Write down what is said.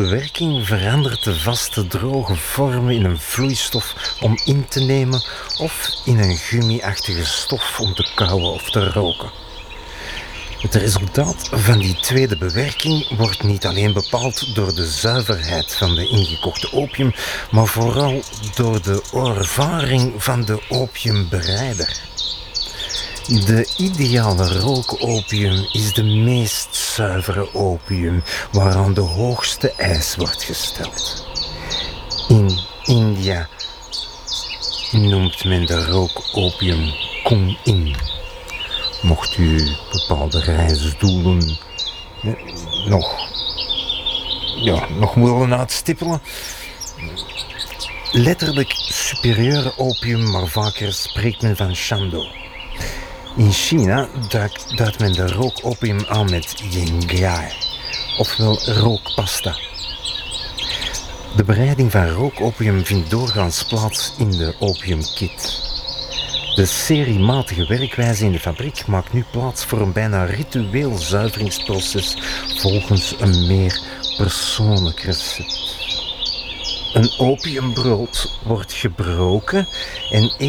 bewerking verandert de vaste droge vorm in een vloeistof om in te nemen of in een gummiachtige stof om te kauwen of te roken. Het resultaat van die tweede bewerking wordt niet alleen bepaald door de zuiverheid van de ingekochte opium, maar vooral door de ervaring van de opiumbereider. De ideale rookopium is de meest zuivere opium waaraan de hoogste eis wordt gesteld. In India noemt men de rookopium Kung-in. Mocht u bepaalde reisdoelen nog willen uitstippelen. Letterlijk superieure opium, maar vaker spreekt men van Shando. In China duidt men de rookopium aan met yengai, ofwel rookpasta. De bereiding van rookopium vindt doorgaans plaats in de opiumkit. De seriematige werkwijze in de fabriek maakt nu plaats voor een bijna ritueel zuiveringsproces volgens een meer persoonlijk recept. Een opiumbrood wordt gebroken en